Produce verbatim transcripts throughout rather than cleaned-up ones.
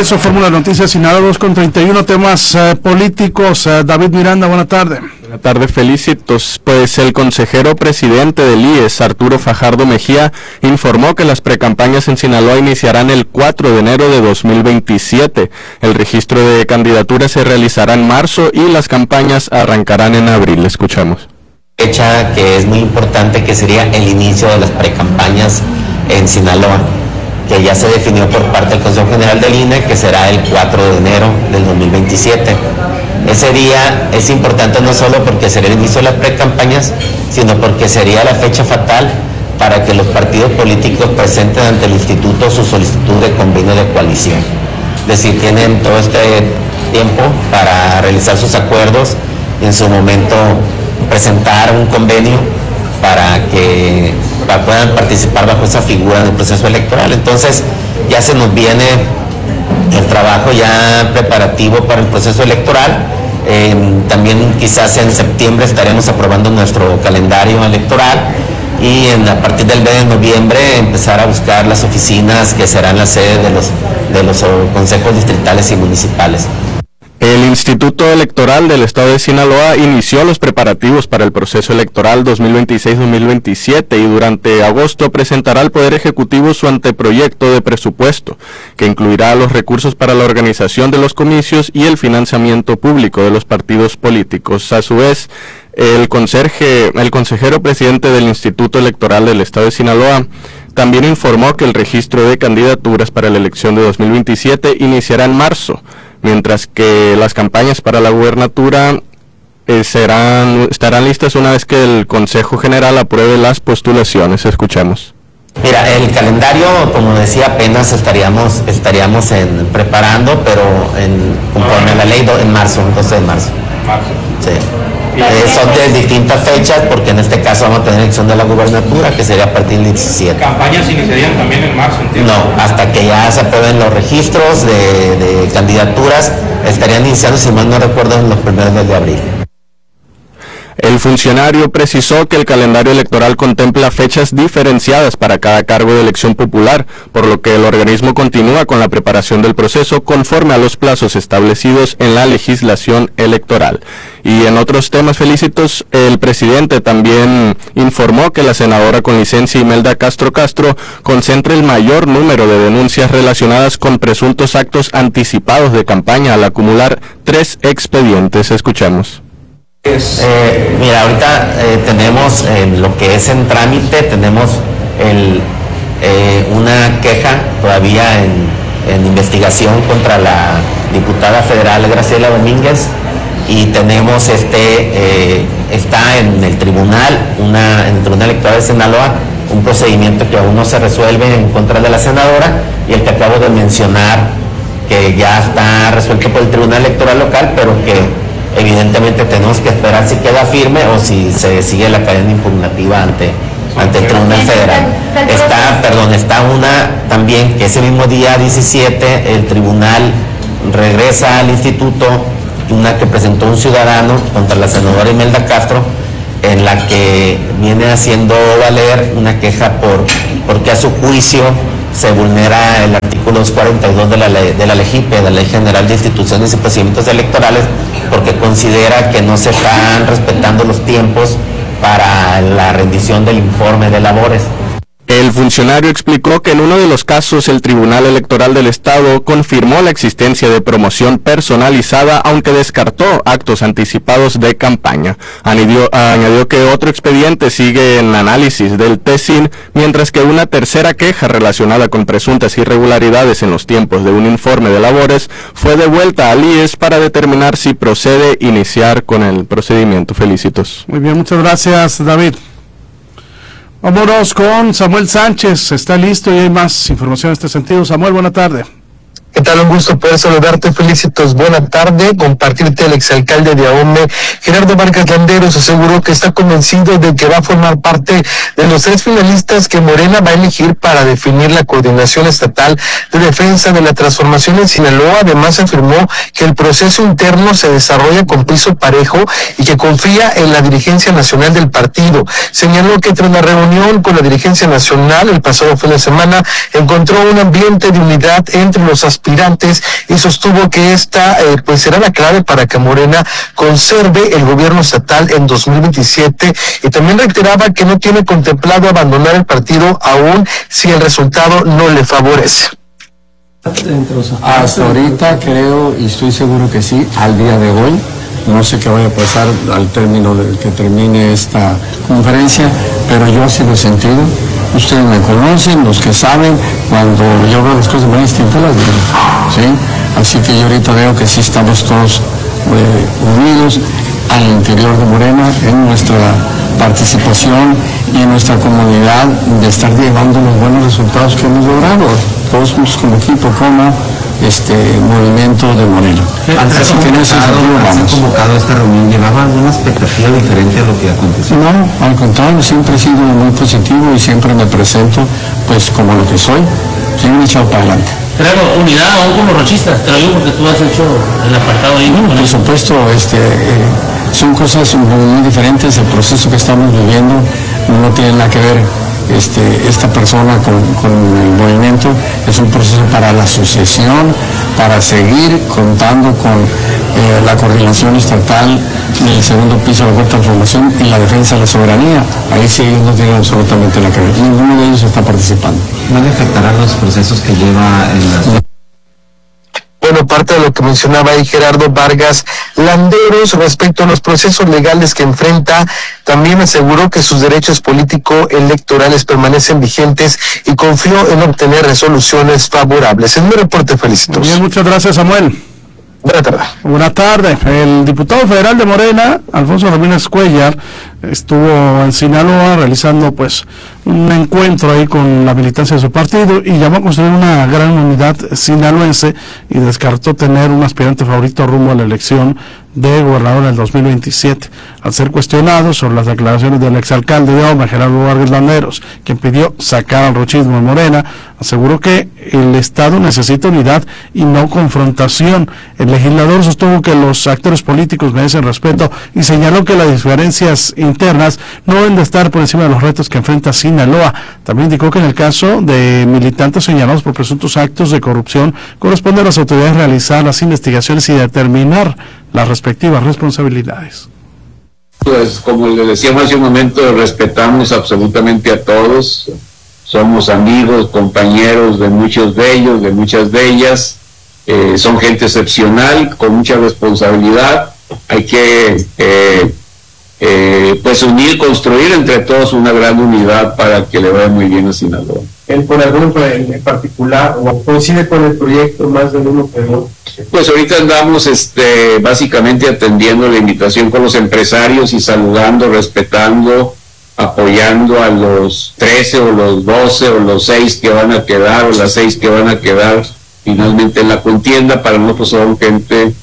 regreso, Fórmula Noticias Sinaloa, dos con treinta y uno, temas eh, políticos. Eh, David Miranda, buena tarde. Buenas tardes, felicitos. Pues el consejero presidente del I E S, Arturo Fajardo Mejía, informó que las precampañas en Sinaloa iniciarán el cuatro de enero de dos mil veintisiete. El registro de candidaturas se realizará en marzo y las campañas arrancarán en abril. Escuchamos. Fecha que es muy importante, que sería el inicio de las precampañas en Sinaloa, que ya se definió por parte del Consejo General del I N E, que será el cuatro de enero del dos mil veintisiete. Ese día es importante no solo porque sería el inicio de las precampañas, sino porque sería la fecha fatal para que los partidos políticos presenten ante el Instituto su solicitud de convenio de coalición. Es decir, tienen todo este tiempo para realizar sus acuerdos y en su momento presentar un convenio para que para puedan participar bajo esa figura del proceso electoral. Entonces ya se nos viene el trabajo ya preparativo para el proceso electoral. Eh, también quizás en septiembre estaremos aprobando nuestro calendario electoral y en, a partir del mes de noviembre empezar a buscar las oficinas que serán las sedes de los, de los consejos distritales y municipales. El Instituto Electoral del Estado de Sinaloa inició los preparativos para el proceso electoral dos mil veintiséis dos mil veintisiete y durante agosto presentará al Poder Ejecutivo su anteproyecto de presupuesto, que incluirá los recursos para la organización de los comicios y el financiamiento público de los partidos políticos. A su vez, el conserje, el consejero presidente del Instituto Electoral del Estado de Sinaloa también informó que el registro de candidaturas para la elección de dos mil veintisiete iniciará en marzo, mientras que las campañas para la gubernatura eh, serán estarán listas una vez que el Consejo General apruebe las postulaciones. Escuchemos. Mira, el calendario, como decía, apenas estaríamos estaríamos en, preparando, pero en, conforme a la ley do, en marzo, doce de marzo. Marzo. Sí. Eh, son de distintas fechas, porque en este caso vamos a tener elección de la gubernatura, que sería a partir del diecisiete. ¿Campañas iniciarían también en marzo, entiendo? No, hasta que ya se aprueben los registros de, de candidaturas, estarían iniciando, si mal no recuerdo, en los primeros días de abril. El funcionario precisó que el calendario electoral contempla fechas diferenciadas para cada cargo de elección popular, por lo que el organismo continúa con la preparación del proceso conforme a los plazos establecidos en la legislación electoral. Y en otros temas felicitos, el presidente también informó que la senadora con licencia Imelda Castro Castro concentra el mayor número de denuncias relacionadas con presuntos actos anticipados de campaña al acumular tres expedientes. Escuchamos. Eh, mira, ahorita eh, tenemos eh, lo que es en trámite, tenemos el, eh, una queja todavía en, en investigación contra la diputada federal Graciela Domínguez, y tenemos este eh, está en el tribunal, una, en el Tribunal Electoral de Sinaloa, un procedimiento que aún no se resuelve en contra de la senadora, y el que acabo de mencionar, que ya está resuelto por el Tribunal Electoral local, pero que evidentemente tenemos que esperar si queda firme o si se sigue la cadena impugnativa ante, ante el Tribunal Federal. Está, perdón, está una también que ese mismo día diecisiete el tribunal regresa al instituto, una que presentó un ciudadano contra la senadora Imelda Castro, en la que viene haciendo valer una queja por porque a su juicio se vulnera el artículo cuarenta y dos de la ley, de la LEGIPE, de la Ley General de Instituciones y Procedimientos Electorales, porque considera que no se están respetando los tiempos para la rendición del informe de labores. El funcionario explicó que en uno de los casos el Tribunal Electoral del Estado confirmó la existencia de promoción personalizada, aunque descartó actos anticipados de campaña. Añadió, añadió que otro expediente sigue en análisis del T S I N, mientras que una tercera queja relacionada con presuntas irregularidades en los tiempos de un informe de labores fue devuelta al I E S para determinar si procede iniciar con el procedimiento. Felicitos. Muy bien, muchas gracias, David. Vámonos con Samuel Sánchez, está listo y hay más información en este sentido. Samuel, buena tarde. ¿Qué tal? Un gusto poder saludarte, felicitos. Buena tarde. Compartirte el exalcalde de Ahome, Gerardo Vargas Landeros, aseguró que está convencido de que va a formar parte de los tres finalistas que Morena va a elegir para definir la coordinación estatal de defensa de la transformación en Sinaloa. Además, afirmó que el proceso interno se desarrolla con piso parejo y que confía en la dirigencia nacional del partido. Señaló que tras la reunión con la dirigencia nacional el pasado fin de semana encontró un ambiente de unidad entre los aspirantes aspirantes y sostuvo que esta eh, pues será la clave para que Morena conserve el gobierno estatal en dos mil veintisiete, y también reiteraba que no tiene contemplado abandonar el partido aún si el resultado no le favorece. Hasta ahorita creo y estoy seguro que sí, al día de hoy. No sé qué vaya a pasar al término de que termine esta conferencia, pero yo así lo he sentido. Ustedes me conocen, los que saben, cuando yo veo las cosas de manera distinta las digo, ¿sí? Así que yo ahorita veo que sí estamos todos eh, unidos al interior de Morena en nuestra participación y en nuestra comunidad de estar llevando los buenos resultados que hemos logrado, todos juntos como equipo, como este movimiento de Morena. Así que en ese sentido vamos. convocado a esta reunión, ¿llevaba alguna expectativa diferente a lo que aconteció? No, al contrario, siempre he sido muy positivo y siempre me presento pues como lo que soy, siempre he echado para adelante. Claro, unidad aún con los rochistas, te lo digo porque tú has hecho el apartado ahí. No, por supuesto, este, eh, son cosas muy diferentes. El proceso que estamos viviendo no tiene nada que ver este, esta persona con, con el movimiento. Es un proceso para la sucesión, para seguir contando con eh, la coordinación estatal del segundo piso de la Cuarta Transformación y la defensa de la soberanía. Ahí sí ellos no tienen absolutamente nada que ver. Ninguno de ellos está participando. ¿No le afectarán los procesos que lleva en las... Bueno, parte de lo que mencionaba ahí Gerardo Vargas Landeros respecto a los procesos legales que enfrenta, también aseguró que sus derechos político-electorales permanecen vigentes y confió en obtener resoluciones favorables. En mi reporte, felicito. Bien, muchas gracias, Samuel. Buenas tardes. Buenas tardes. El diputado federal de Morena, Alfonso Ramírez Cuellar, estuvo en Sinaloa realizando pues un encuentro ahí con la militancia de su partido y llamó a construir una gran unidad sinaloense y descartó tener un aspirante favorito rumbo a la elección de gobernador en el dos mil veintisiete. Al ser cuestionado sobre las declaraciones del exalcalde de Ahome, Gerardo Vargas Landeros, quien pidió sacar al rochismo en Morena, aseguró que el Estado necesita unidad y no confrontación. El legislador sostuvo que los actores políticos merecen respeto y señaló que las diferencias internas no deben de estar por encima de los retos que enfrenta Sinaloa. También indicó que en el caso de militantes señalados por presuntos actos de corrupción, corresponde a las autoridades realizar las investigaciones y determinar las respectivas responsabilidades. Pues como les decíamos hace un momento, respetamos absolutamente a todos, somos amigos, compañeros de muchos de ellos, de muchas de ellas, eh, son gente excepcional, con mucha responsabilidad, hay que eh, eh, pues unir, construir entre todos una gran unidad para que le vaya muy bien a Sinaloa. ¿El por alguno en particular o coincide con el proyecto más de uno que no? Pues ahorita andamos este, básicamente atendiendo la invitación con los empresarios y saludando, respetando, apoyando a los trece o los doce o los seis que van a quedar o las seis que van a quedar finalmente en la contienda. Para nosotros son gente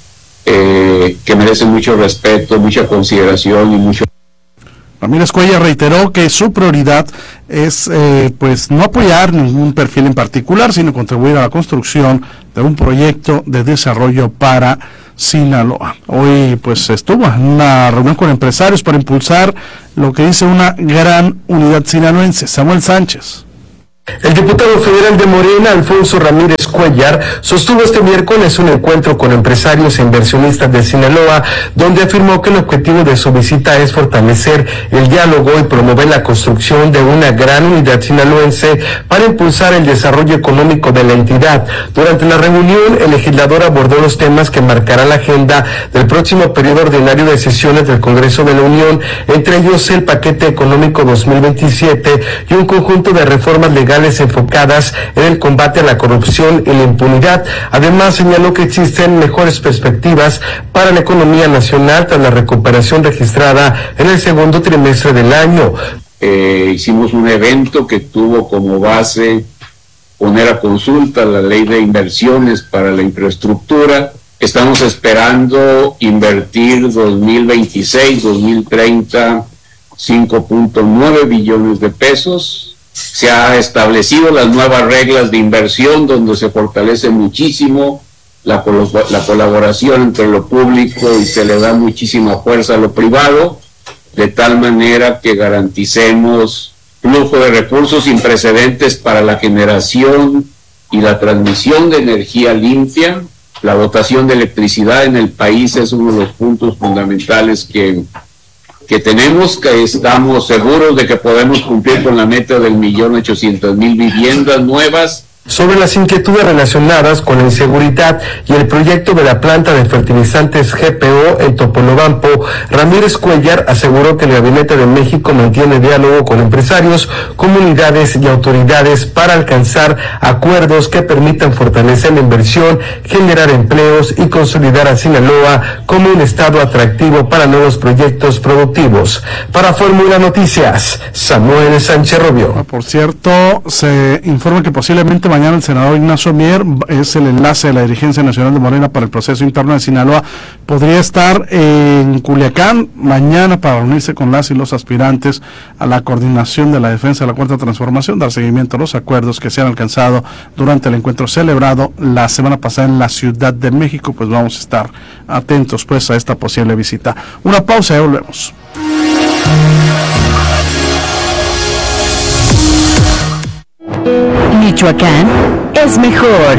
eh, que merece mucho respeto, mucha consideración y mucho... Ramírez Cuellar reiteró que su prioridad es eh, pues no apoyar ningún perfil en particular, sino contribuir a la construcción de un proyecto de desarrollo para Sinaloa. Hoy pues estuvo en una reunión con empresarios para impulsar lo que dice una gran unidad sinaloense. Samuel Sánchez. El diputado federal de Morena, Alfonso Ramírez Cuellar, sostuvo este miércoles un encuentro con empresarios e inversionistas de Sinaloa, donde afirmó que el objetivo de su visita es fortalecer el diálogo y promover la construcción de una gran unidad sinaloense para impulsar el desarrollo económico de la entidad. Durante la reunión, el legislador abordó los temas que marcarán la agenda del próximo periodo ordinario de sesiones del Congreso de la Unión, entre ellos el paquete económico dos mil veintisiete y un conjunto de reformas legales enfocadas en el combate a la corrupción y la impunidad. Además, señaló que existen mejores perspectivas para la economía nacional tras la recuperación registrada en el segundo trimestre del año. Eh, hicimos un evento que tuvo como base poner a consulta la ley de inversiones para la infraestructura. Estamos esperando invertir dos mil veintiséis, dos mil treinta, cinco punto nueve billones de pesos. Se ha establecido las nuevas reglas de inversión donde se fortalece muchísimo la, la colaboración entre lo público y se le da muchísima fuerza a lo privado, de tal manera que garanticemos flujo de recursos sin precedentes para la generación y la transmisión de energía limpia. La dotación de electricidad en el país es uno de los puntos fundamentales que, que tenemos, que estamos seguros de que podemos cumplir con la meta del millón ochocientos mil viviendas nuevas. Sobre las inquietudes relacionadas con la inseguridad y el proyecto de la planta de fertilizantes G P O en Topolobampo, Ramírez Cuellar aseguró que el Gabinete de México mantiene diálogo con empresarios, comunidades y autoridades para alcanzar acuerdos que permitan fortalecer la inversión, generar empleos y consolidar a Sinaloa como un estado atractivo para nuevos proyectos productivos. Para Fórmula Noticias, Samuel Sánchez Rubio. Por cierto, se informa que posiblemente mañana el senador Ignacio Mier, es el enlace de la dirigencia nacional de Morena para el proceso interno de Sinaloa, podría estar en Culiacán mañana para reunirse con las y los aspirantes a la coordinación de la defensa de la Cuarta Transformación, dar seguimiento a los acuerdos que se han alcanzado durante el encuentro celebrado la semana pasada en la Ciudad de México. Pues vamos a estar atentos pues a esta posible visita. Una pausa y volvemos. Michoacán es mejor.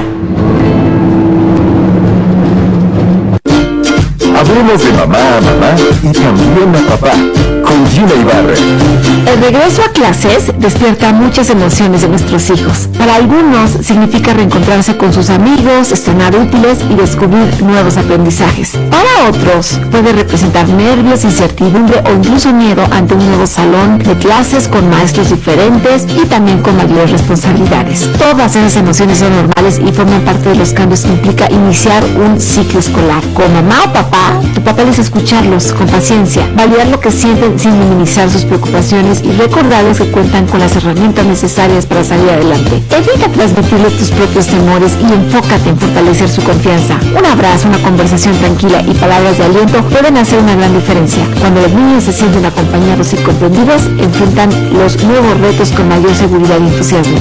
Hablemos de mamá a mamá y también a papá con Gina Ibarra. El regreso a clases despierta muchas emociones de nuestros hijos. Para algunos significa reencontrarse con sus amigos, estrenar útiles y descubrir nuevos aprendizajes. Para otros puede representar nervios, incertidumbre o incluso miedo ante un nuevo salón de clases con maestros diferentes y también con mayores responsabilidades. Todas esas emociones son normales y forman parte de los cambios que implica iniciar un ciclo escolar. Como mamá o papá, tu papel es escucharlos con paciencia, validar lo que sienten sin minimizar sus preocupaciones y recordarles que cuentan con las herramientas necesarias para salir adelante. Evita transmitirles tus propios temores y enfócate en fortalecer su confianza. Un abrazo, una conversación tranquila y palabras de aliento pueden hacer una gran diferencia. Cuando los niños se sienten acompañados y comprendidos, enfrentan los nuevos retos con mayor seguridad y entusiasmo.